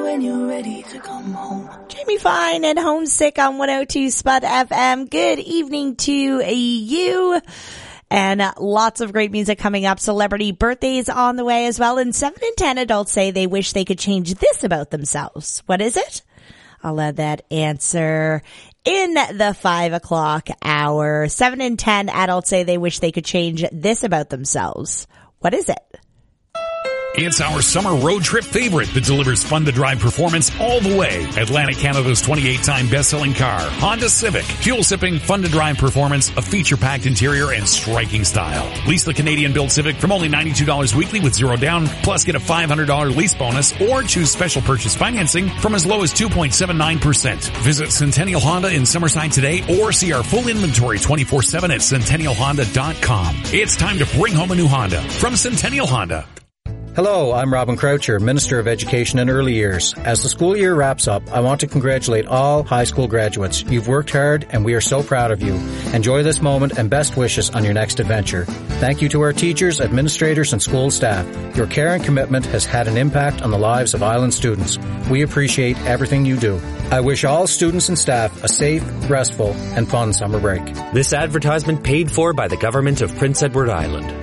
When you're ready to come home. Jamie Fine and Homesick on 102 Spud FM. Good evening to you. And lots of great music coming up. Celebrity birthdays on the way as well. And 7 in 10 adults say they wish they could change this about themselves. What is it? I'll let that answer in the 5 o'clock hour. 7 in 10 adults say they wish they could change this about themselves. What is it? It's our summer road trip favorite that delivers fun-to-drive performance all the way. Atlantic Canada's 28-time best-selling car, Honda Civic. Fuel-sipping, fun-to-drive performance, a feature-packed interior, and striking style. Lease the Canadian-built Civic from only $92 weekly with zero down, plus get a $500 lease bonus, or choose special purchase financing from as low as 2.79%. Visit Centennial Honda in Summerside today, or see our full inventory 24/7 at centennialhonda.com. It's time to bring home a new Honda from Centennial Honda. Hello, I'm Robin Croucher, Minister of Education and Early Years. As the school year wraps up, I want to congratulate all high school graduates. You've worked hard and we are so proud of you. Enjoy this moment and best wishes on your next adventure. Thank you to our teachers, administrators, and school staff. Your care and commitment has had an impact on the lives of Island students. We appreciate everything you do. I wish all students and staff a safe, restful, and fun summer break. This advertisement paid for by the government of Prince Edward Island.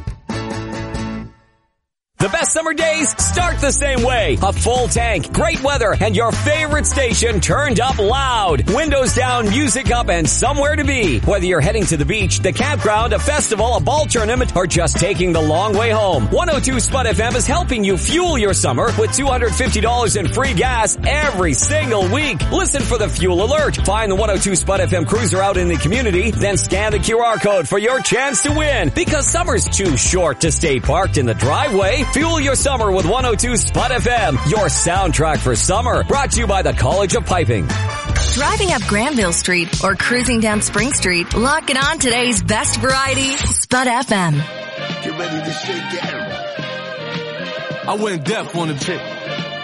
The best summer days start the same way. A full tank, great weather, and your favorite station turned up loud. Windows down, music up, and somewhere to be. Whether you're heading to the beach, the campground, a festival, a ball tournament, or just taking the long way home, 102 Spud FM is helping you fuel your summer with $250 in free gas every single week. Listen for the fuel alert. Find the 102 Spud FM cruiser out in the community, then scan the QR code for your chance to win. Because summer's too short to stay parked in the driveway. Fuel your summer with 102 Spud FM, your soundtrack for summer. Brought to you by the College of Piping. Driving up Granville Street or cruising down Spring Street, lock it on today's best variety, Spud FM. Get ready to shake it. I went deaf on the chick.